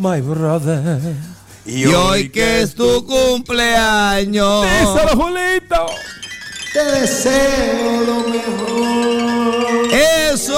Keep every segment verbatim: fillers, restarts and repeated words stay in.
my brother. Y, y hoy que es tu cumpleaños. Díselo, Julito. Te deseo lo mejor. ¡Eso!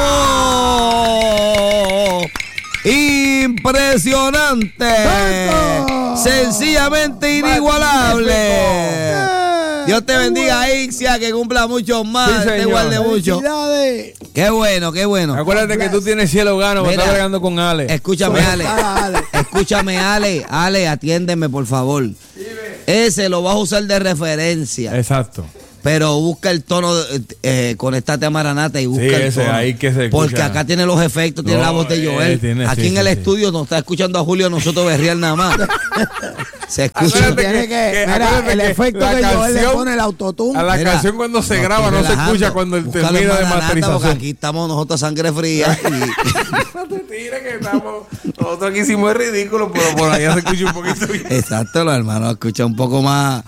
¡Impresionante! ¡Santo! Sencillamente inigualable. Dios te bendiga, Ixia, que cumpla mucho más, sí, te guarde mucho. Qué bueno, qué bueno. Acuérdate que tú tienes cielo gano, me estás bregando con Ale. Escúchame, Ale. Escúchame, Ale. Ale, atiéndeme, por favor. Ese lo vas a usar de referencia. Exacto. Pero busca el tono, eh, conéctate a Maranata y busca sí, el ese, tono. Ahí que se escucha. Porque acá tiene los efectos, tiene no, la voz de Joel. Eh, tiene, Aquí sí, en el sí, estudio sí. Nos está escuchando a Julio, nosotros berrear nada más. Se escucha. Tiene que, que, mira, el que efecto que canción, Joel le pone el autotune. A la mira, canción cuando se no, graba no se escucha cuando él termina de masterización. Porque aquí estamos nosotros sangre fría. Y... no te tires que estamos. Nosotros aquí hicimos el ridículo, pero por allá se escucha un poquito bien. Exacto, los hermanos escuchan un poco más.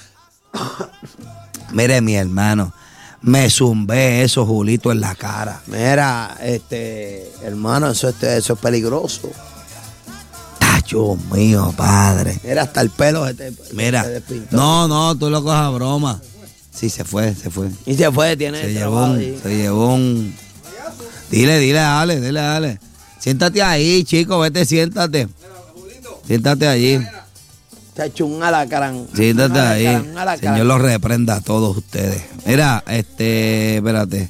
Mire, mi hermano, me zumbé eso, Julito, en la cara. Mira, este, hermano, eso, este, eso es peligroso. Dios mío, padre. Mira, hasta el pelo se te, Mira, se no, no, tú lo cojas a broma. Sí, se fue, se fue. Y se fue, tiene Se llevó un, ahí. se llevó un... Dile, dile a Ale, dile a Ale. Siéntate ahí, chico, vete, siéntate. Siéntate allí. Se ha hecho un alacrán. Siéntate ahí. Alacrán. Señor los reprenda a todos ustedes. Mira, este, espérate.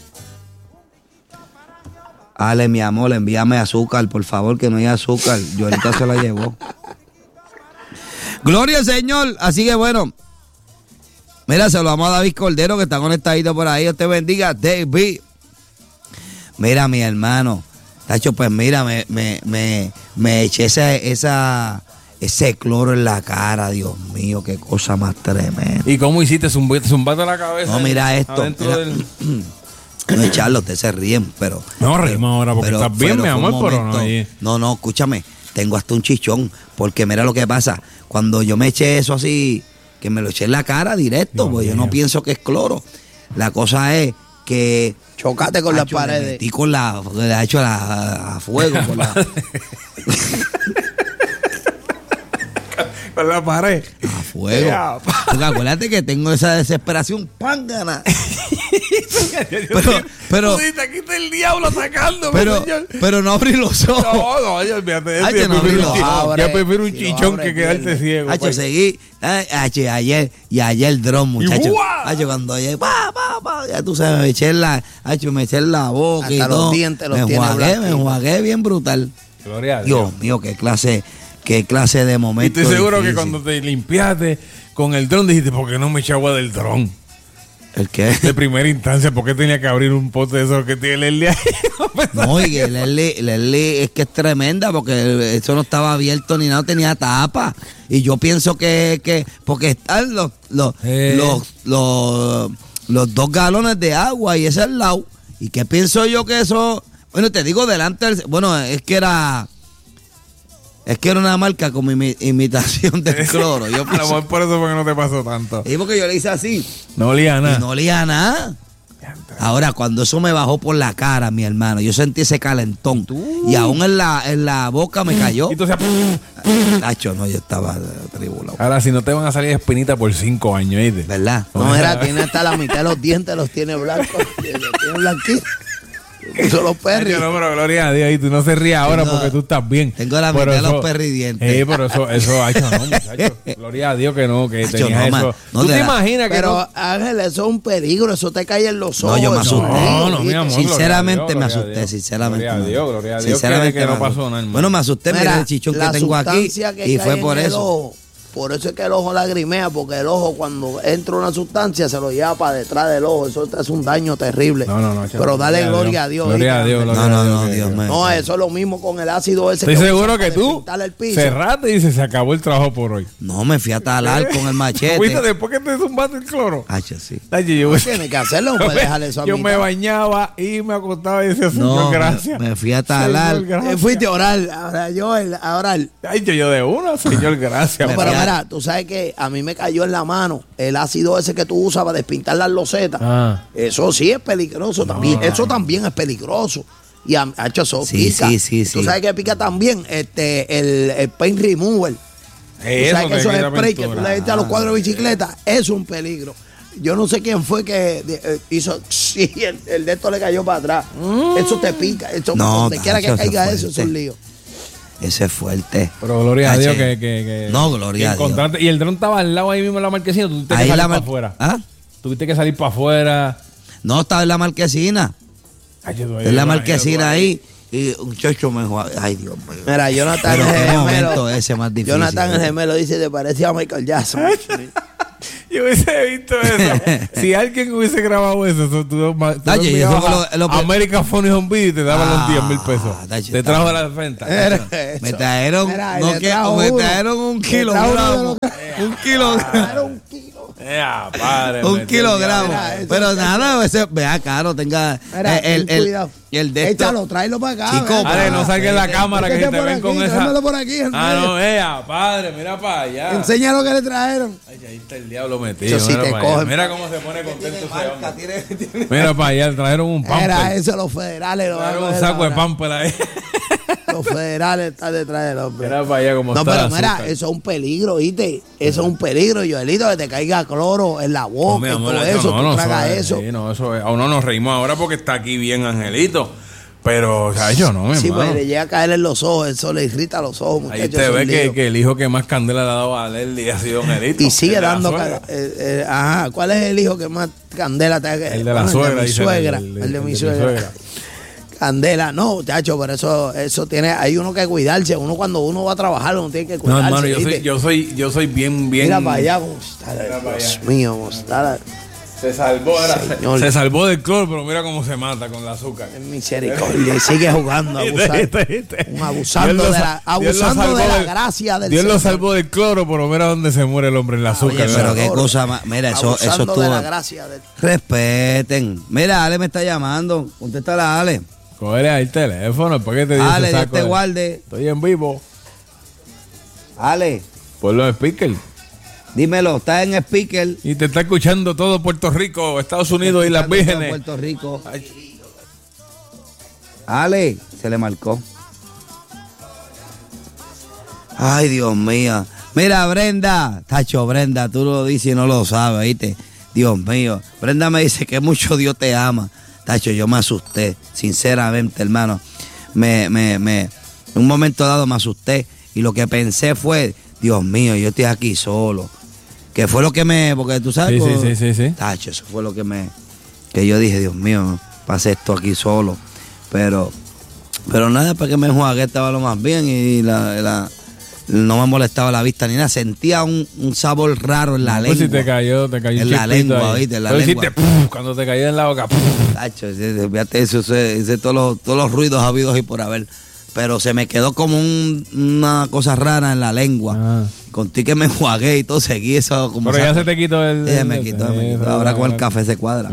Ale, mi amor, envíame azúcar, por favor, que no hay azúcar. Yo ahorita se la llevó. Gloria al Señor. Así que bueno. Mira, se lo vamos a David Cordero, que está conectadito por ahí. Dios te bendiga, David. Mira, mi hermano. Tacho, pues mira, me, me, me, me eché esa, esa, ese cloro en la cara, Dios mío, qué cosa más tremenda. ¿Y cómo hiciste? ¿Zumbate la cabeza? No, mira esto. Mira. Del... No, echarlo, ustedes se ríen, pero... No, reímos ahora porque pero, estás bien, mi amor, pero no. Ahí. No, no, escúchame, tengo hasta un chichón, porque mira lo que pasa, cuando yo me eché eso así, que me lo eché en la cara directo, pues yo no pienso que es cloro. La cosa es que... Chocate con las paredes. Me metí con la... Le ha hecho a, a fuego con la... con la pared. A fuego. Yeah. Porque acuérdate que tengo esa desesperación pángana. pero, pero. Aquí está el diablo atacando. Pero, pero no abrí los ojos. No, no, yo olvídate. Yo no abrí los ojos. Yo prefiero un chichón que quedarte ciego. Hacho, seguí. Hacho, ayer, y ayer el dron, muchacho. Hacho, cuando ayer, pa, pa, pa, ya tú sabes, me eché en la, hacho, me eché en la boca. Hasta y los todo. dientes los me tiene enjuagué, me enjuagué bien brutal. Gloria a Dios. Dios mío, qué clase. Qué clase de momento. Y estoy seguro difícil. Que cuando te limpiaste con el dron dijiste, ¿por qué no me eché agua del dron? ¿El qué? De primera instancia, ¿por qué tenía que abrir un pote de esos que tiene Leslie ahí? No, y que Leslie, Leslie es que es tremenda porque eso no estaba abierto ni nada, tenía tapa. Y yo pienso que, que porque están los, los, eh. los, los, los dos galones de agua y ese al lado. ¿Y qué pienso yo que eso? Bueno, te digo delante, del, bueno, es que era... Es que era una marca como imi- imitación del cloro. Yo a lo mejor por eso porque no te pasó tanto. Y porque yo le hice así. No olía nada. Y no olía nada. Ahora, cuando eso me bajó por la cara, mi hermano, yo sentí ese calentón. ¿Tú? Y aún en la, en la boca me cayó. Y tú decías, Nacho, no, yo estaba tribulado. Ahora, si no te van a salir espinitas por cinco años, ¿viste? ¿Verdad? No, era, tiene hasta la mitad de los dientes, los tiene blancos. Tiene blanquitos. Eso los perros. No, pero gloria a Dios, y tú no se rías ahora porque tú estás bien. Tengo la mitad de los perridientes. Sí, pero eso, eso, Hacho, no, muchacho. Gloria a Dios que no, que Hacho, tenías no, eso. No ¿Tú te, te imaginas que pero, no? Ángel, eso es un peligro, eso te cae en los ojos. No, yo me asusté. No, no, mi amor. Sinceramente me asusté, sinceramente. Gloria a Dios, gloria a Dios. Sinceramente que no pasó nada. Bueno, me asusté, mira el chichón que tengo aquí y fue por eso. Por eso es que el ojo lagrimea, porque el ojo cuando entra una sustancia se lo lleva para detrás del ojo. Eso es un daño terrible. No, no, no. Pero dale gloria, gloria a Dios. Gloria a Dios. Gloria no, no, a Dios, no, Dios mío. No, eso es lo mismo con el ácido ese. Estoy seguro que tú cerraste y se acabó el trabajo por hoy. No, me fui a talar con el machete. ¿Fuiste después que te zumbaste el cloro? Hacho, sí. Ay, yo, no tiene que hacerlo, no puede dejarle eso a Yo me bañaba y me acostaba y decía, Señor, no, gracias. Me, me fui a talar. Eh, fuiste a orar, ahora yo a orar. Ay, yo, yo de uno, Señor, gracias. No, pero mira, tú sabes que a mí me cayó en la mano el ácido ese que tú usas para despintar las losetas. Ah. Eso sí es peligroso también. No. Eso también es peligroso. Y ha hecho eso Sí, pica. sí, sí, Tú sí. sabes que pica también este, el, el paint remover. Tú Eso sabes que te eso es quita spray que tú pintura. le echas a los cuadros de bicicleta. Eso es un peligro. Yo no sé quién fue que de- eh, hizo sí, el, el de esto le cayó para atrás. Eso te pica. Eso, No, donde quiera que tacho, eso caiga es eso, eso es un fuerte. lío. Ese es fuerte. Pero gloria a Tache. Dios que, que, que- No, gloria que a Dios. encontraste- Y el dron estaba al lado ahí mismo en la marquesina. Tú tuviste que Ahí salir la para mar- afuera. ¿Ah? Tuviste que salir para afuera. No, estaba en la marquesina. Ay, yo- En la yo- marquesina ahí. Y un chocho me jugaba. Ay, Dios mío. Mira, Jonathan Pero el qué momento gemelo. ese más difícil. Jonathan el gemelo dice, te parecía a Michael Jackson. Yo hubiese visto eso. Si alguien hubiese grabado eso, eso tú, tú Tache, y eso enviabas fue lo- a lo que- American Funny Home Video y te daban Ah, los diez mil pesos. tache, Te está trajo bien. la venta. Era Me eso. trajeron, Mira, no le que, trajo me uno. trajeron un Le trajo uno de kilogramo. los- Un kilogramo. Era un kilo. Ea, padre, Un me kilogramo. Mira, eso- Pero nada, ese, vea caro, tenga Mira, eh, el, ten el, cuidado. el de esto. Échalo, tráelo para acá. Chico, ven. Ale, no salga en la cámara que si Métete te por ven aquí, con esa. tráemelo por aquí, en Ah, medio. no, ea, padre, mira para allá. Enseña lo que le trajeron. Ay, ahí está el diablo metido. Eso sí mira, te para allá. cogen. Mira cómo se pone contento ese hombre. Mira para allá, trajeron un pamper. Era eso, los federales lo van a Trajeron un coger saco de ahora. pamper ahí. Los federales están detrás del hombre. Mira para allá cómo No, está pero el mira, azúcar. eso es un peligro, ¿viste? Eso es un peligro, Joelito, que te caiga cloro en la boca, Mi y amor, todo eso eso, no, tú no, tragas es- eso. sí, no, eso es- a uno nos reímos ahora porque está aquí bien Angelito. Pero, o sea, yo no, mi Sí, hermano. pues le llega a caer en los ojos, eso le irrita los ojos, muchachos. Ahí te eso ve es que, lío. que el hijo que más candela le ha dado a Lely ha sido Angelito. Y sigue el de la dando. suegra. ca- eh, eh, ajá, ¿cuál es el hijo que más candela te ha El de la Bueno, suegra, El de mi dice, suegra. el- El, el- de el mi de mi suegra. suegra. Candela, no, muchacho, pero eso, eso tiene, hay uno que cuidarse. Uno cuando uno va a trabajar, uno tiene que No, cuidarse. hermano, yo ¿viste? soy, yo soy, yo soy bien, bien. Mira para allá, cómo está, Mira para Dios allá. mío, cómo está. Se salvó, era- Señor. se salvó del cloro, pero mira cómo se mata con el azúcar. En misericordia, y sigue jugando, abusando, ¿Viste, viste? un abusando, Dios lo de, sa- la, Dios lo abusando salvó de la del- gracia del Dios lo Señor. salvó del cloro, pero mira dónde se muere el hombre en el azúcar. Oye, ¿verdad? pero qué cosa más. Mira, eso, eso Abusando de la estuvo. gracia del Respeten. Mira, Ale me está llamando. Contéstale a Ale. Cógele ahí el teléfono, ¿por qué te dice Ale, ese Dios saco te de- guarde. Estoy en vivo. Ale, Ponlo en speaker. dímelo, está en speaker. Y te está escuchando todo Puerto Rico, Estados Unidos y las Escuchando todo vírgenes. Puerto Rico. Ay, Ale, se le marcó. Ay, Dios mío. Mira, Brenda. Tacho, Brenda, tú lo dices y no lo sabes, ¿viste? Dios mío. Brenda me dice que mucho Dios te ama. Tacho, yo me asusté, sinceramente, hermano. Me, me, me, en un momento dado me asusté y lo que pensé fue, Dios mío, yo estoy aquí solo. Que fue lo que me, porque tú sabes. Sí, como- sí, sí, sí, sí. Tacho, eso fue lo que me, que yo dije, Dios mío, pasé esto aquí solo. Pero, pero nada, para que me enjuagué estaba lo más bien y la, la- no me molestaba la vista ni nada. Sentía un, un sabor raro en la Pues si lengua. te cayó, te cayó En un la chispito lengua, ahí. ¿viste? En la Pero lengua. hiciste, ¡puf! Cuando te cayó en la boca. ¡puf! Tacho, ese- fíjate, eso, ese, ese, todos, los, todos los ruidos habidos y por haber. Pero se me quedó como un- una cosa rara en la lengua. Ah. Conté que me enjuagué y todo, seguí eso como Pero ya saco. se te quitó el. Eh, me quitó, me quitó. Ahora con el café se cuadra.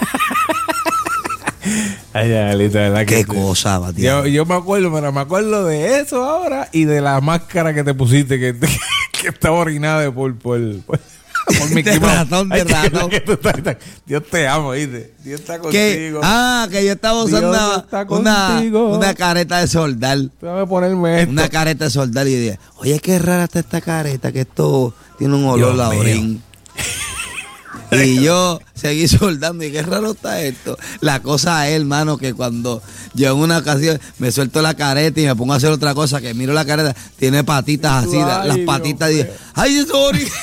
Ay, Angelito, ¿verdad? Qué que cosa, Batián. Yo, yo me acuerdo, mira, me acuerdo de eso ahora y de la máscara que te pusiste que, que estaba orinada de por, por, por, por Mickey De Mouse. ratón, de Ay, que- ratón. que tú estás- Dios te amo, ¿viste? Dios está Que, contigo. ah, que yo estaba usando Dios una, está una, contigo. una careta de soldar. Déjame ponerme esto. Una careta de soldar y dije, oye, qué rara está esta careta, que esto tiene un olor Dios a mío. orín. Y yo seguí soldando y qué raro está esto. La cosa es, hermano, que cuando yo en una ocasión me suelto la careta y me pongo a hacer otra cosa, que miro la careta, tiene patitas así, Ay, las Dios patitas, y dije, mío. ay, eso es orín,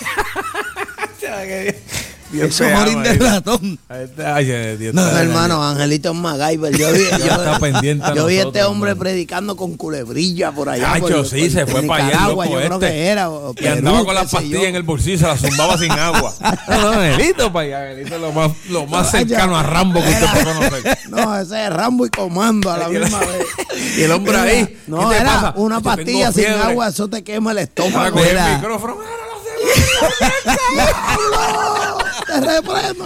Dios eso te es ama, orín de ¿viste? ratón. Ahí está, ay, Dios No, te No, ama. hermano, Angelito es MacGyver. Yo vi, Ya está pendiente a yo vi a nosotros, este hombre hermano. predicando con culebrilla por allá. Chacho, por- sí, por- se fue en para allá, Nicaragua, loco, yo creo este. que era. o Y Perú, andaba con las qué sé pastillas yo. en el bolsillo y se las zumbaba sin agua. No, no, Angelito para allá. Angelito es lo más, lo más Vaya. cercano a Rambo que usted puede conocer. No, ese es Rambo y Comando a la Y el- misma vez. y el hombre Era- ahí, No, ¿qué te era pasa? una Yo tengo pastilla sin fiebre. agua, eso te quema el Para estómago. coger Mira. el micrófono. Te reprendo.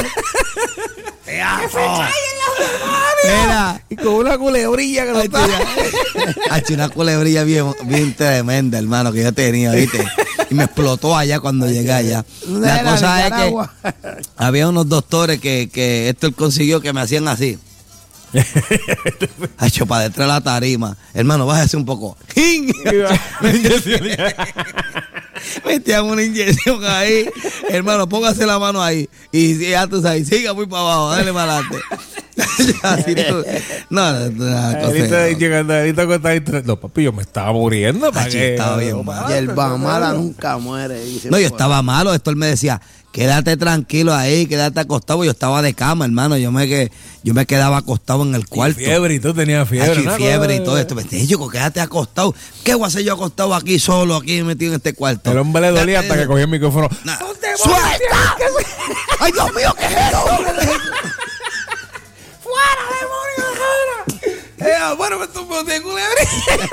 Mira, Y con una culebrilla que no Ay, está. Ha hecho una culebrilla bien, bien tremenda, hermano, que yo tenía, ¿viste? Y me explotó allá cuando llegué allá. La Era cosa es que Nicaragua. había unos doctores que, que esto él consiguió que me hacían así. Hacho, para detrás de la tarima. Hermano, bájese un poco. Metían una inyección ahí. Hermano, póngase la mano ahí. Y ya tú sabes, siga muy para abajo, dale para adelante. Así tú, no, no, no, ahorita llegando, ahorita cuando estás no, papi, yo me estaba muriendo. ¿Para Hacho, qué? estaba bien Y el Bamala nunca muere. Dice, No, yo estaba malo. Esto él me decía, quédate tranquilo ahí, quédate acostado. Yo estaba de cama, hermano. Yo me, que, yo me quedaba acostado en el cuarto. Y fiebre y tú tenías fiebre. Hacho, y ¿no? fiebre y todo esto. Me decía, yo, quédate acostado. ¿Qué voy a hacer yo acostado aquí solo, aquí metido en este cuarto? El hombre le dolía hasta que cogía el micrófono. Nah. ¡Suelta! ¡Ay, Dios mío, qué es esto! ¡Fuera, demonio! ¡Fuera! Eh, bueno, me tumbó de culebra.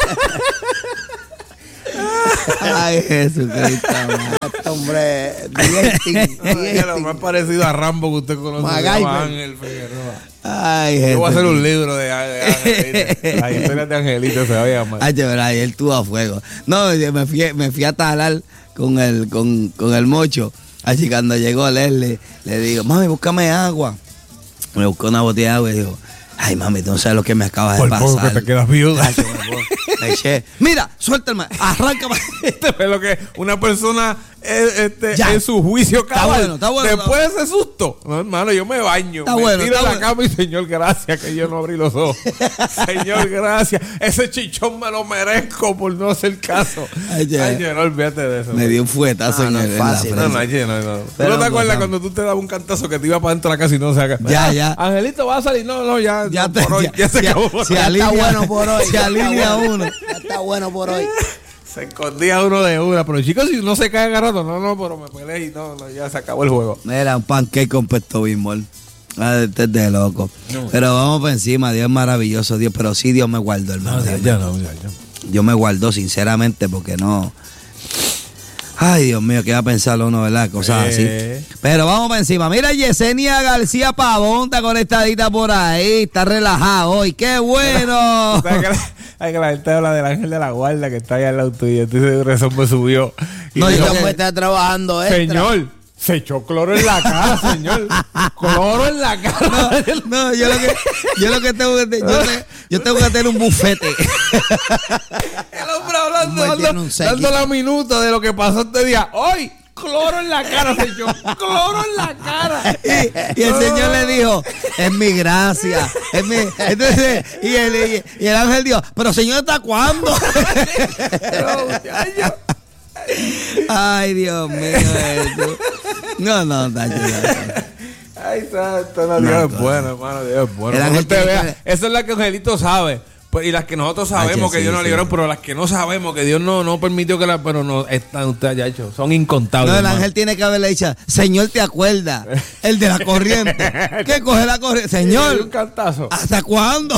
Ay, Jesucristo. este hombre, diez, diez, Lo más parecido a Rambo que usted conoce. MacGyver. Se llama Ángel Figueroa. Ay, Yo voy a hacer Jesucristo. un libro de, de Angelito. Las historias de Angelito se va a llamar. Ay, de verdad, y él tuvo a fuego. No, yo me fui, me fui a talar con el, con, con el mocho. Así cuando llegó Leslie, le digo, mami, búscame agua. Me buscó una botella de agua y digo, ay, mami, tú no sabes lo que me acaba de Por pasar. poco que te quedas viuda. Ay, yo me voy. Me eché. Mira, suéltame, arráncame. Este es lo que una persona eh, este, Ya. en su juicio Está cabal, bueno, está bueno, después está de ese susto. No, hermano, yo me baño. Está me bueno, tiro está a la bueno. cama y señor, gracias que yo no abrí los ojos. Señor, gracias. Ese chichón me lo merezco por no hacer caso. Ay, ya. Ay, yo no olvídate de eso. Me dio un fuetazo Ah, en, no el, es en la fácil. No, frente. no, ay, no, no. ¿Tú Pero no te acuerdas gozamos. cuando tú te dabas un cantazo que te iba para adentro de la casa y no se haga? Ya, ya. Angelito, va a salir. No, no, ya. Ya, no, te, por hoy, ya, ya se ya- acabó. se Ya alinea, está bueno por hoy. Se ya está alinea bueno. uno. Ya está bueno por hoy. Se escondía uno de una. Pero chicos, si no se cae agarrado, no, no, pero me peleé y no, no, ya se acabó el juego. Era un pancake con pesto bimol. Ah, este es de loco. No. Pero vamos por encima, Dios es maravilloso, Dios, pero sí Dios me guardó, hermano. Dios, me- no, ya, ya. Dios me guardó sinceramente porque no. Ay, Dios mío, qué va a pensar uno, ¿verdad? Cosas Eh. así. Pero vamos por encima. Mira, Yesenia García Pavón está conectadita por ahí, está relajado hoy. ¡Qué bueno! ¿Sabes que la, ay, que la gente habla del ángel de la guarda que está ahí al lado tuyo? Entonces eso me subió. Y No, Y dijo, yo- yo me está trabajando extra. señor, se echó cloro en la cara, señor. Cloro en la cara. No, yo lo que, yo lo que tengo que te- yo, te- yo tengo que tener un bufete. El hombre hablando, Hombre, tiene dando, un séquito. dando la minuta de lo que pasó este día. Hoy, cloro en la cara, señor. Cloro en la cara. Y, y el Señor le dijo, es mi gracia. Es mi... Entonces, y el, y, y el ángel dijo, pero Señor, ¿hasta cuándo? Pero, muchacho, Ay, Dios mío. Jesús. No, no, Tacho, no. ay, santo, no, Dios No, es bueno, hermano, Dios es bueno. El Como ángel usted tiene vea, que- esa es la que Angelito sabe. Pues, y las que nosotros sabemos Ay, que sí, Dios nos sí. libró, pero las que no sabemos que Dios no, no permitió que las, pero no están ustedes ya hechos, son incontables. No, el hermano. ángel tiene que haberle dicho, Señor, ¿te acuerdas? El de la corriente. ¿Qué coge la corriente? Le dio un Señor, cantazo. ¿hasta cuándo?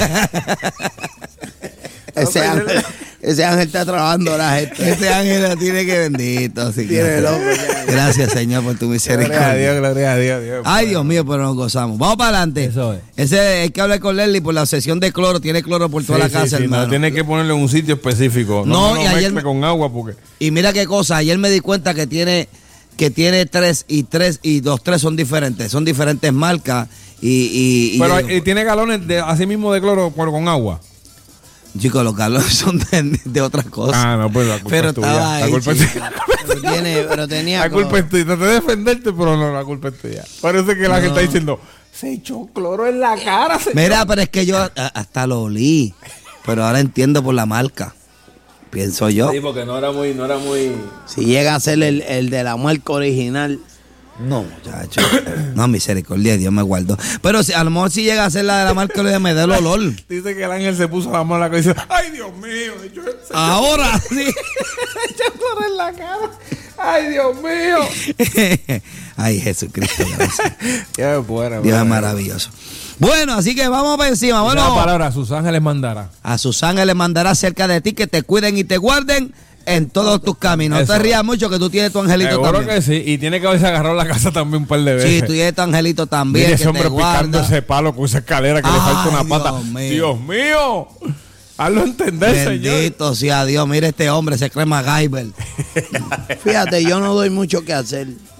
Ese ángel, ese ángel está trabajando la gente. Ese ángel la tiene que bendito. Así que- Tiene loco ya. Gracias, Señor, por tu Gloria a misericordia. Dios, gloria a Dios. Dios es Ay, bueno. Dios mío, pero nos gozamos. Vamos para adelante. Eso es. Ese hay que hablar con Leslie por la obsesión de cloro. Tiene cloro por toda Sí, la sí, casa, sí, hermano. no, tiene que ponerlo en un sitio específico. No, No, no, y lo ayer mezcle me- con agua porque... Y mira qué cosa. Ayer me di cuenta que tiene que tiene tres y tres y los tres son diferentes. Son diferentes marcas y... y, y Pero yo- eh, tiene galones de, así mismo de cloro pero con agua. chicos, los galones son de, de otras cosas. Ah, no, pues la culpa Pero es tuya. estaba La ahí, culpa es chico. tuya. Pero, tiene, pero tenía. La culpa es tuya. Traté de defenderte, pero no, la culpa es tuya. Parece que la gente está diciendo, se echó cloro en la cara, señor. Mira, pero es que yo a- hasta lo olí. Pero ahora entiendo por la marca. Pienso yo. Sí, porque no era muy, no era muy... Si llega a ser el, el de la marca original. No, muchacho. No, misericordia, Dios me guardó. Pero si, a lo mejor si llega a ser la de la marca, le me da el olor. Dice que el ángel se puso la mano en la cara y dice, ay, Dios mío, se echó, se Ahora sí. echó cloro en la cara. Ay, Dios mío. Ay, Jesucristo, gracias. Qué bueno. Dios es maravilloso. Bueno, así que vamos para encima. Bueno, Bueno, palabra, a sus ángeles mandará. a sus ángeles le mandará cerca de ti que te cuiden y te guarden en todos tus caminos. No Eso. te rías mucho que tú tienes tu angelito Seguro también. que sí. Y tiene que haberse agarrado la casa también un par de veces. Sí, tú tienes tu angelito también. Mire que ese hombre te picando guarda. ese palo con esa escalera que le Ay, falta una pata. Dios mío. Dios mío. Hazlo entender, señor. Bendito sea Dios. Mira este hombre, se cree MacGyver. Fíjate, yo no doy mucho que hacer.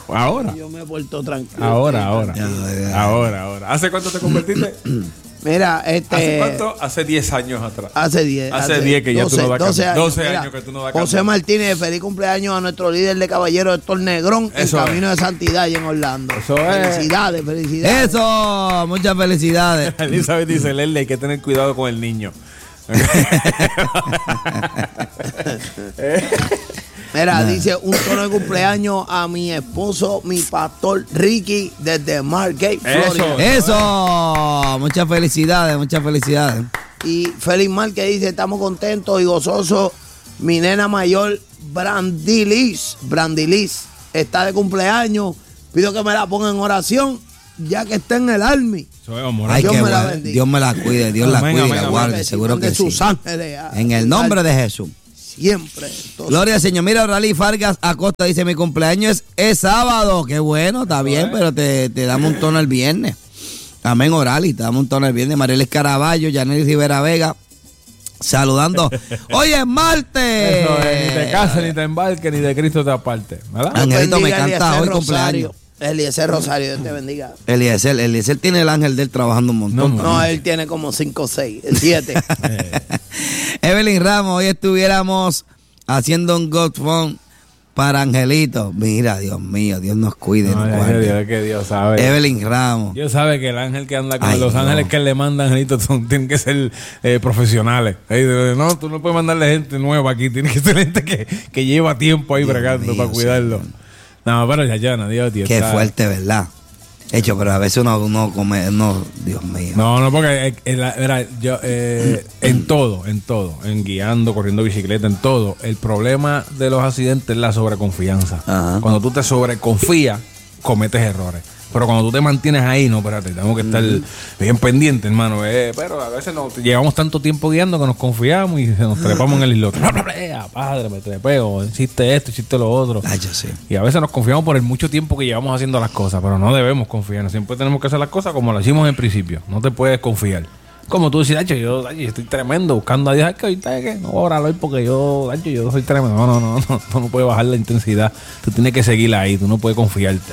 Ahora. Yo me he puesto tranquilo. Ahora, ahora. Ya, ya. Ahora, ahora. ¿Hace cuánto te convertiste? Mira, este. ¿Hace cuánto? Hace diez años atrás. Hace diez. Hace diez que ya tú no das doce cambio. años. doce Mira, años que tú no das José cambio. Martínez, feliz cumpleaños a nuestro líder de caballero Héctor Negrón Eso en es. Camino de Santidad y en Orlando. Eso es. Felicidades, felicidades. Eso, muchas felicidades. Elizabeth dice, Lele, hay que tener cuidado con el niño. Mira, dice un tono de cumpleaños a mi esposo, mi pastor Ricky, desde Margate, Florida. Eso. Eso, muchas felicidades, muchas felicidades. Y Félix Márquez dice, estamos contentos y gozosos. Mi nena mayor, Brandilis, Brandilis, está de cumpleaños. Pido que me la pongan en oración, ya que está en el Army. Eso es amor. Ay, Dios qué me la bueno. bendiga. Dios me la cuide, Dios la Amén, cuide y amén, la amén. guarde, seguro que de sí. sus ángeles. a- En el nombre de Jesús. Siempre. Entonces, Gloria al Señor. Mira, Rally Fargas Acosta dice, mi cumpleaños es, es sábado. Qué bueno, está bien, pero te, te damos un tono el viernes. Amén, Orali, te damos un tono el viernes. Mariela Caraballo, Yanely Rivera Vega, saludando. Hoy es martes. Eso es, ni te cases, ni te embarques, ni de Cristo te aparte. ¿Verdad? Ah. Angelito me bendiga, canta Eliezer hoy Rosario. cumpleaños. Eliezer Rosario, Dios te bendiga. Eliezer, Eliezer tiene el ángel de él trabajando un montón. No, No, él tiene como cinco o seis, siete. Evelyn Ramos, hoy estuviéramos haciendo un God Phone para Angelito. Mira, Dios mío, Dios nos cuide. No, nos es guarde. que Dios, es que Dios sabe. Evelyn Ramos. Dios sabe que el ángel que anda con Ay, los no. ángeles que él le manda angelitos son, tienen que ser eh, profesionales. Ey, de- no, tú no puedes mandarle gente nueva aquí, tiene que ser gente que, que lleva tiempo ahí Dios bregando mío, para cuidarlo. Señor. No, pero ya, ya, no, Dios, Dios. Qué está- fuerte, ¿verdad? Hecho, pero a veces uno, uno come, no, Dios mío. No, no, porque eh, en la- era, yo, eh, en todo, en todo, en guiando, corriendo bicicleta, en todo, el problema de los accidentes es la sobreconfianza. Ajá. Cuando tú te sobreconfías, cometes errores. Pero cuando tú te mantienes ahí, no, espérate, tengo que estar bien pendiente, hermano. eh, pero a veces no, llevamos tanto tiempo guiando que nos confiamos y se nos trepamos en el islote. Padre, me trepeo, hiciste esto, hiciste lo otro. Ay, yo sé. Y a veces nos confiamos por el mucho tiempo que llevamos haciendo las cosas, pero no debemos confiar. Siempre tenemos que hacer las cosas como las hicimos en principio. No te puedes confiar. Como tú decís, Dacho, yo Dacho, yo estoy tremendo buscando a Dios. Es que ahorita que no, óralo hoy porque yo, Dacho, yo soy tremendo. No, no, no, no, no, no puedes bajar la intensidad. Tú tienes que seguirla ahí, tú no puedes confiarte.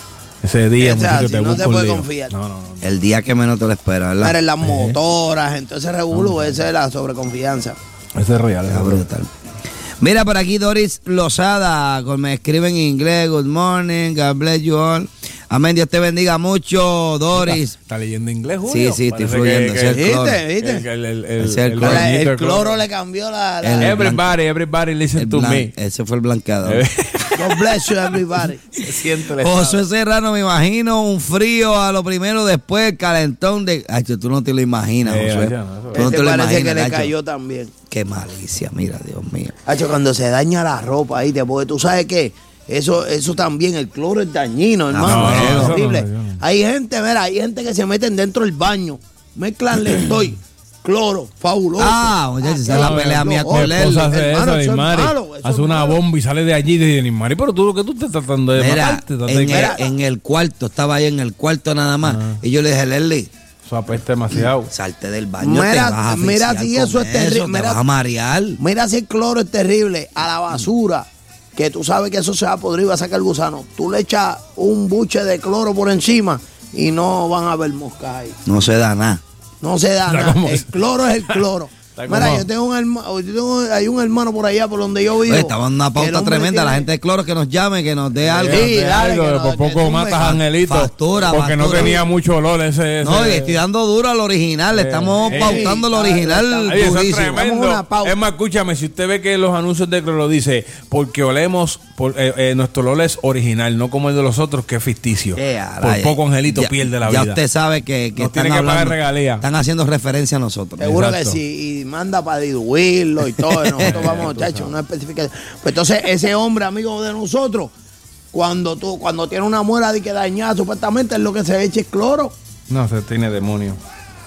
Ese día, O sea, muchacho, si te no busca te un puedes lío. confiar. No, no, no. El día que menos te lo esperas, ¿verdad? Pero en las motoras, entonces revuelo, esa es la sobreconfianza. Ese es real. ese Está es real. brutal. Mira, por aquí Doris Lozada, con- me escriben en inglés, good morning, God bless you all. Amén, Dios te bendiga mucho, Doris. ¿Está leyendo inglés, Julio? Sí, sí, estoy Parece fluyendo, que- ese es que- el cloro. ¿Viste? ¿Viste? El, el, el, Ese es el el cloro. Ahora, bañito de el cloro le cambió la... la- El- Everybody, everybody listen El to blan- me. Ese fue el blanqueador. God bless you, everybody. Se siente el Josué Serrano, me imagino un frío a lo primero, después el calentón de... Ay, tú no te lo imaginas, Eh, Josué. ya, no, eso- Tú no Este te lo parece imaginas, que le Nacho. cayó también. Qué malicia, mira, Dios mío. Hacho, cuando se daña la ropa ahí, te- porque tú sabes que eso, eso también, el cloro es dañino, hermano. no, eso no, es eso horrible. no, eso no. Hay gente, mira, hay gente que se meten dentro del baño, mezclan lentoy, cloro, fabuloso. Ah, muchachos, esa es la no, pelea no, mía no, con Mi él. esposa hace hermano, eso, eso es Nimari. malo, eso Hace es una malo. bomba y sale de allí y dice, Nimari, pero tú lo que tú te estás tratando de Mira, matarte. estás en de- el, en el cuarto, estaba ahí en el cuarto nada más. Y yo le dije, Leslie, Eso apesta demasiado. salte del baño, Mira, te vas a mira asfixiar si con eso es terrible, te mira- vas a marear. Mira si el cloro es terrible, a la basura, que tú sabes que eso se va a podrir y va a sacar el gusano. Tú le echas un buche de cloro por encima y no van a haber moscas ahí. No se da nada. No se da Está nada. como- El cloro es el cloro. Está Mira, como- yo tengo un hermano, yo tengo, hay un hermano por allá por donde yo vivo. Oye, estamos en una que el pauta hombre tremenda. La tiene- gente de cloro que nos llame, que nos dé algo. Sí, dale, Algo, que no- por que poco tú matas me- a Angelito. Factura, porque no factura. tenía mucho olor ese. ese No, y estoy dando duro al original. Le estamos eh, pautando el eh, original Ay, eso es durísimo. tremendo. Vamos a una pausa. Es más, escúchame, si usted ve que los anuncios de cloro dice, porque olemos, por, eh, eh, nuestro olor es original, no como el de los otros, que es ficticio. Eh, por rayos. poco Angelito Ya- pierde la ya vida. usted sabe que, que Nos están tiene que pagar hablando- regalía. Están haciendo referencia a nosotros. Seguro Exacto. que sí, y manda para diluirlo y todo. y nosotros vamos, muchachos, una especificación. Pues entonces, ese hombre, amigo de nosotros, cuando tú, cuando tiene una muela de que dañada, supuestamente es lo que se echa es cloro. No, se tiene demonio.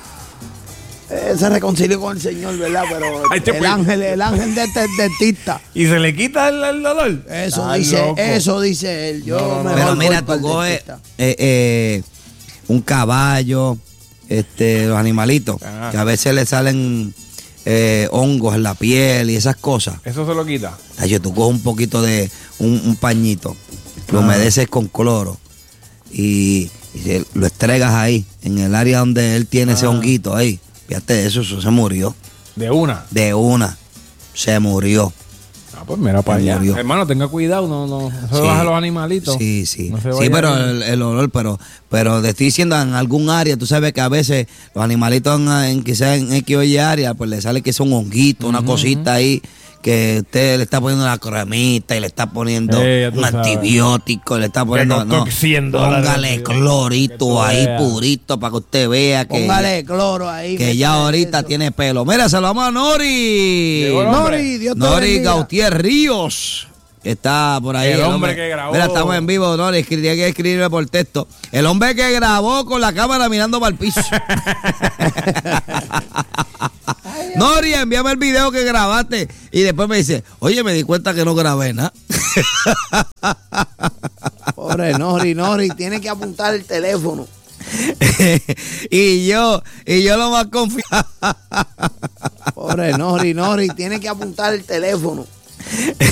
Eh, se reconcilió con el Señor, ¿verdad? Pero Ay, te el puede- ángel, el ángel de este dentista. ¿Y se le quita el, el dolor? Eso Estás dice, loco. eso dice él. Yo No, no, no. mejor Pero voy mira, para tú el coges dentista. eh, eh, un caballo, este, los animalitos, Ajá. que a veces le salen eh, hongos en la piel y esas cosas. Eso se lo quita. Ay, tú coges un poquito de un, un pañito lo Ah. humedeces con cloro y, y se- lo estregas ahí, en el área donde él tiene ese Ah. honguito ahí. Fíjate eso, eso se murió. De una. De una, se murió. Ah, pues mira para Se allá. murió. Hermano, tenga cuidado, no, no, no se Sí. baja a los animalitos. Sí, sí. No se Sí, vaya pero ahí. el, el olor, pero, pero te estoy diciendo en algún área, tú sabes que a veces los animalitos en, en quizás en X o Y área, pues le sale que es un honguito, una cosita ahí, que usted le está poniendo una cremita y le está poniendo Eh, ya tú un sabes. antibiótico, y le está poniendo, costó no, cien dólares de póngale antibiótico, que clorito tú ahí veas. purito para que usted vea que, Póngale cloro ahí. que métale ya ahorita eso. tiene pelo. Mira, se lo vamos a Nori. Llegó el hombre. Nori, Dios te Nori bendiga. Gautier Ríos. Que está por ahí. El hombre que grabó. Mira, estamos en vivo, Nori. escri- Tiene que escribirme por texto. El hombre que grabó con la cámara mirando para el piso. Nori, envíame el video que grabaste. Y después me dice, oye, me di cuenta que no grabé nada. Pobre Nori, Nori, tiene que apuntar el teléfono. y yo, y yo lo más confiado. Pobre Nori, Nori, tiene que apuntar el teléfono.